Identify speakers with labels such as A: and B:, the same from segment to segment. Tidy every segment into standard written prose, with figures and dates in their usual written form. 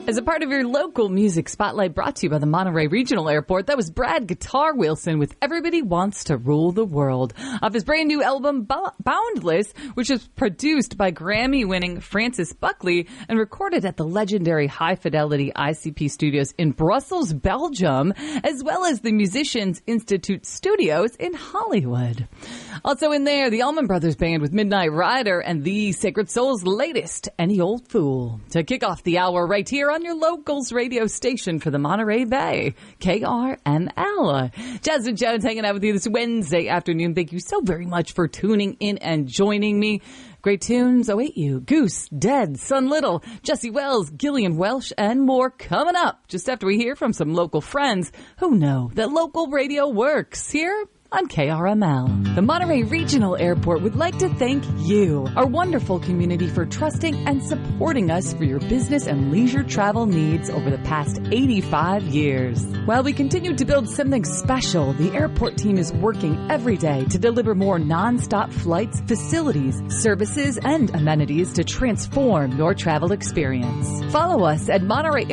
A: As a part of your local music spotlight brought to you by the Monterey Regional Airport, that was Brad Guitar Wilson with Everybody Wants to Rule the World off his brand new album Boundless, which is produced by Grammy-winning Francis Buckley and recorded at the legendary High Fidelity ICP Studios in Brussels, Belgium, as well as the Musicians Institute Studios in Hollywood. Also in there, the Allman Brothers Band with Midnight Rider and the Sacred Soul's latest, Any Old Fool, to kick off the hour right here on your locals radio station for the Monterey Bay, KRML. Jasmine Jones hanging out with you this Wednesday afternoon. Thank you so very much for tuning in and joining me. Great tunes await you. Goose, Dead, Sun Little, Jesse Wells, Gillian Welsh, and more coming up just after we hear from some local friends who know that local radio works here on KRML. The Monterey Regional Airport would like to thank you, our wonderful community, for trusting and supporting us for your business and leisure travel needs over the past 85 years. While we continue to build something special, the airport team is working every day to deliver more nonstop flights, facilities, services, and amenities to transform your travel experience. Follow us at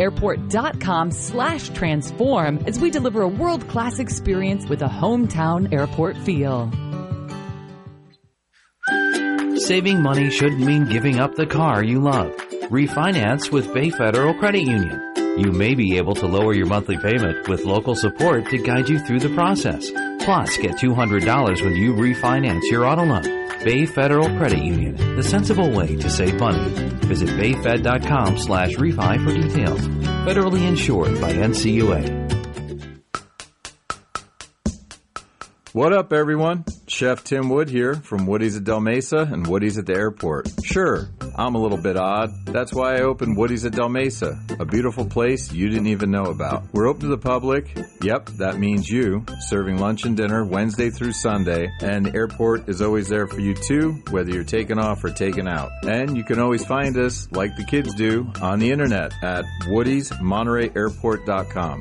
A: MontereyAirport.com/transform as we deliver a world-class experience with a hometown airport feel.
B: Saving money shouldn't mean giving up the car you love. Refinance with Bay Federal Credit Union. You may be able to lower your monthly payment with local support to guide you through the process. Plus, get $200 when you refinance your auto loan. Bay Federal Credit Union, the sensible way to save money. Visit bayfed.com/refi for details. Federally insured by NCUA.
C: What up, everyone? Chef Tim Wood here from Woody's at Del Mesa and Woody's at the airport. Sure, I'm a little bit odd. That's why I opened Woody's at Del Mesa, a beautiful place you didn't even know about. We're open to the public. Yep, that means you, serving lunch and dinner Wednesday through Sunday, and the airport is always there for you too, whether you're taking off or taking out. And you can always find us, like the kids do, on the internet at woodysmontereyairport.com.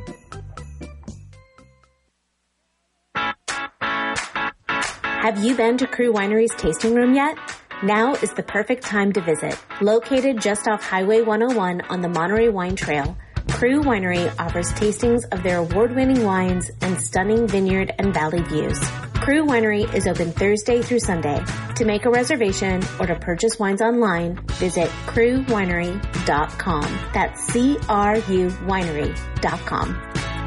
D: Have you been to Crew Winery's tasting room yet? Now is the perfect time to visit. Located just off Highway 101 on the Monterey Wine Trail, Crew Winery offers tastings of their award-winning wines and stunning vineyard and valley views. Crew Winery is open Thursday through Sunday. To make a reservation or to purchase wines online, visit crewwinery.com. That's CRU winery.com.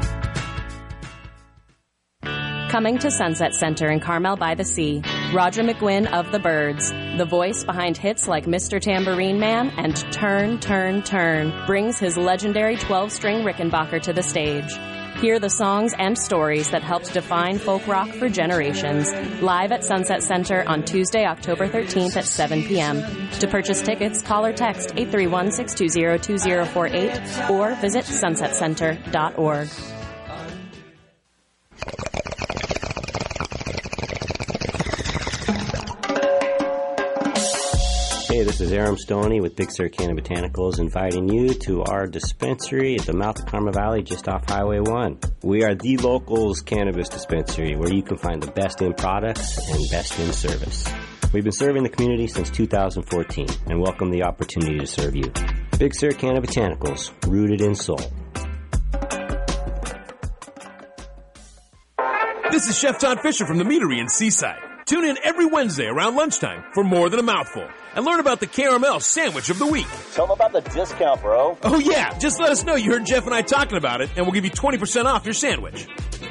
E: Coming to Sunset Center in Carmel by the Sea, Roger McGuinn of the Byrds, the voice behind hits like Mr. Tambourine Man and Turn, Turn, Turn, brings his legendary 12-string Rickenbacker to the stage. Hear the songs and stories that helped define folk rock for generations. Live at Sunset Center on Tuesday, October 13th at 7 p.m. To purchase tickets, call or text 831-620-2048 or visit sunsetcenter.org.
F: Hey, this is Aram Stoney with Big Sur Canna Botanicals inviting you to our dispensary at the mouth of Carmel Valley just off Highway 1. We are the locals cannabis dispensary where you can find the best in products and best in service. We've been serving the community since 2014 and welcome the opportunity to serve you. Big Sur Canna Botanicals, rooted in soul.
G: This is Chef Todd Fisher from the Meadery in Seaside. Tune in every Wednesday around lunchtime for More Than a Mouthful and learn about the KRML Sandwich of the Week.
H: Tell them about the discount, bro.
G: Oh, yeah. Just let us know you heard Jeff and I talking about it, and we'll give you 20% off your sandwich.